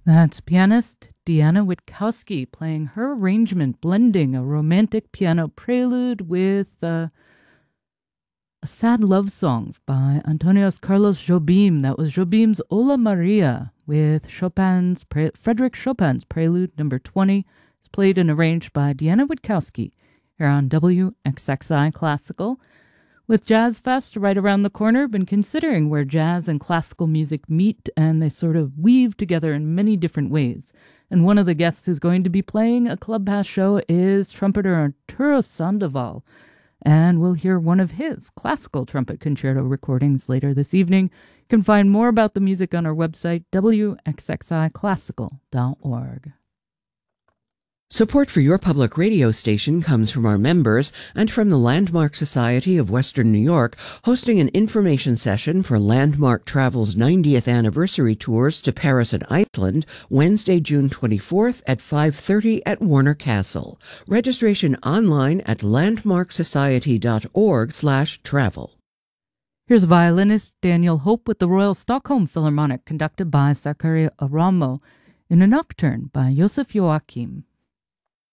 That's pianist Deanna Witkowski playing her arrangement, blending a romantic piano prelude with a sad love song by Antonios Carlos Jobim. That was Jobim's Ola Maria with Frederick Chopin's Prelude Number 20. It's played and arranged by Deanna Witkowski here on WXXI Classical. With Jazz Fest right around the corner, been considering where jazz and classical music meet, and they sort of weave together in many different ways. And one of the guests who's going to be playing a Club Pass show is trumpeter Arturo Sandoval, and we'll hear one of his classical trumpet concerto recordings later this evening. You can find more about the music on our website, wxxiclassical.org. Support for your public radio station comes from our members and from the Landmark Society of Western New York, hosting an information session for Landmark Travel's 90th anniversary tours to Paris and Iceland, Wednesday, June 24th at 5:30 at Warner Castle. Registration online at landmarksociety.org/travel. Here's violinist Daniel Hope with the Royal Stockholm Philharmonic, conducted by Zachariah Aramo, in a nocturne by Josef Joachim.